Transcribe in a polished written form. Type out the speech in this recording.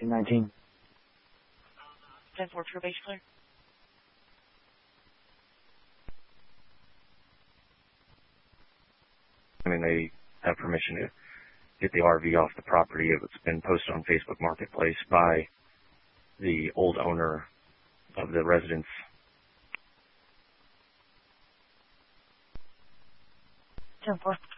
19. 10-4, true base clear. I mean, they have permission to get the RV off the property if it's been posted on Facebook Marketplace by the old owner of the residence. 10-4,